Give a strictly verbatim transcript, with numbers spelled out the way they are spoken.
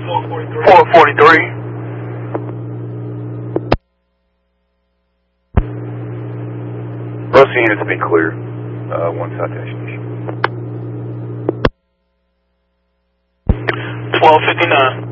four forty-three. Most units have been clear. Uh, one citation issue. twelve fifty-nine.